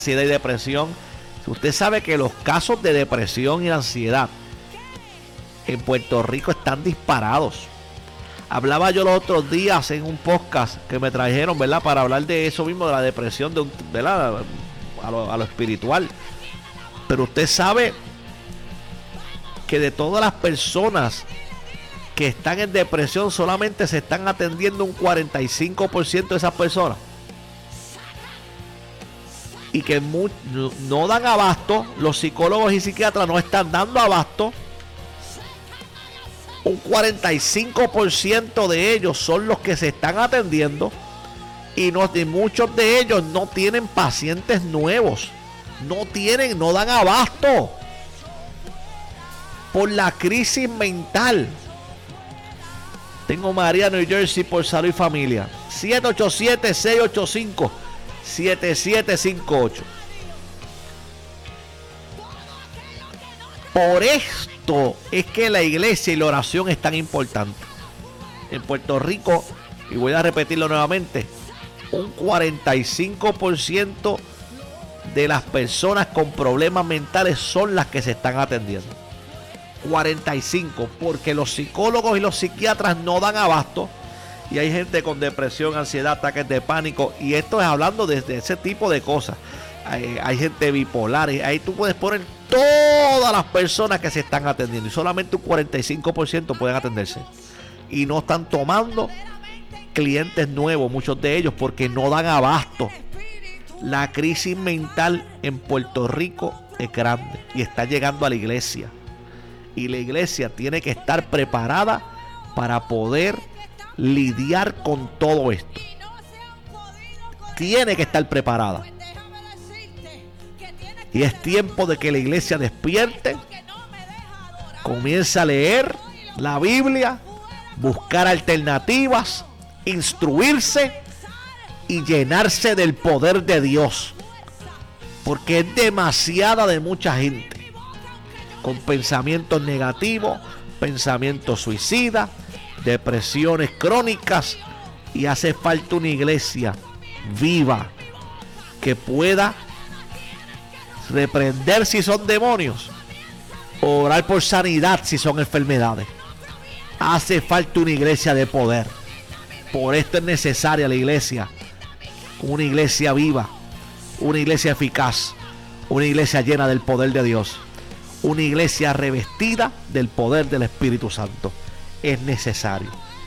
ansiedad y depresión. Usted sabe que los casos de depresión y ansiedad en Puerto Rico están disparados. Hablaba yo los otros días en un podcast que me trajeron, ¿verdad? Para hablar de eso mismo, de la depresión, ¿verdad? A lo espiritual. Pero usted sabe que de todas las personas que están en depresión, solamente se están atendiendo un 45% de esas personas. Y que no dan abasto, los psicólogos y psiquiatras no están dando abasto. Un 45% de ellos son los que se están atendiendo y muchos de ellos no tienen pacientes nuevos. No dan abasto por la crisis mental. Tengo María, New Jersey, por Salud y Familia. 787-685-7758. Por esto es que la iglesia y la oración es tan importante. En Puerto Rico, y voy a repetirlo nuevamente, un 45% de las personas con problemas mentales son las que se están atendiendo. 45%, porque los psicólogos y los psiquiatras no dan abasto. Y hay gente con depresión, ansiedad, ataques de pánico. Y esto es hablando de ese tipo de cosas. Hay gente bipolar. Ahí tú puedes poner todas las personas que se están atendiendo. Y solamente un 45% pueden atenderse. Y no están tomando clientes nuevos, muchos de ellos, porque no dan abasto. La crisis mental en Puerto Rico es grande. Y está llegando a la iglesia. Y la iglesia tiene que estar preparada para poder lidiar con todo esto. Tiene que estar preparada. Y es tiempo de que la iglesia despierte, comience a leer la Biblia, buscar alternativas, instruirse y llenarse del poder de Dios. Porque es demasiada de mucha gente con pensamientos negativos, pensamientos suicidas, depresiones crónicas, y hace falta una iglesia viva que pueda reprender si son demonios, orar por sanidad si son enfermedades. Hace falta una iglesia de poder. Por esto es necesaria la iglesia, una iglesia viva, una iglesia eficaz, una iglesia llena del poder de Dios, una iglesia revestida del poder del Espíritu Santo. Es necesario.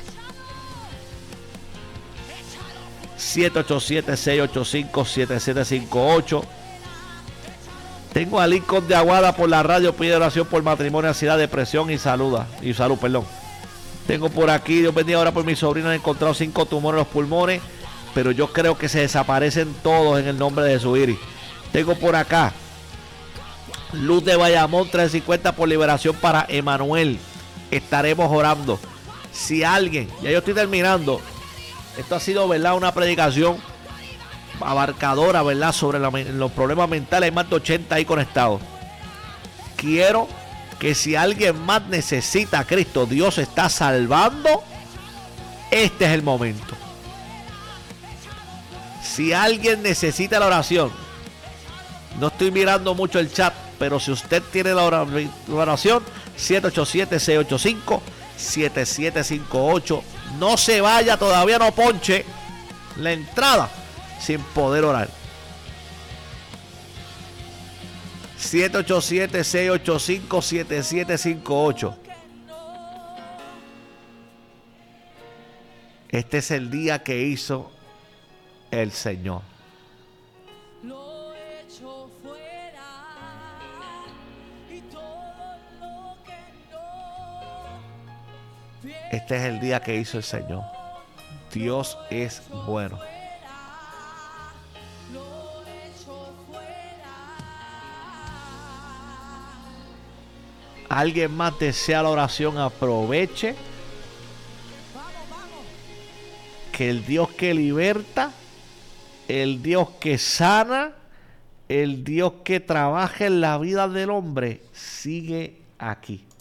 787-685-7758. Tengo a Lincoln de Aguada por la radio, pide oración por matrimonio, ansiedad, depresión y salud, perdón. Tengo por aquí, Dios bendiga, ahora por mi sobrino, han encontrado 5 tumores en los pulmones, pero yo creo que se desaparecen todos en el nombre de Jesús. Tengo por acá Luz de Bayamón, 350 por liberación para Emanuel. Estaremos orando. Si alguien, ya yo estoy terminando, esto ha sido, ¿verdad?, una predicación abarcadora, ¿verdad?, sobre los problemas mentales. Hay más de 80 ahí conectados. Quiero que si alguien más necesita a Cristo, Dios está salvando, este es el momento. Si alguien necesita la oración, no estoy mirando mucho el chat, pero si usted tiene la oración, 787-685-7758. No se vaya, todavía no ponche la entrada sin poder orar. 787-685-7758. Este es el día que hizo el Señor. Este es el día que hizo el Señor. Dios es bueno. ¿Alguien más desea la oración? Aproveche. Que el Dios que liberta, el Dios que sana, el Dios que trabaja en la vida del hombre, sigue aquí.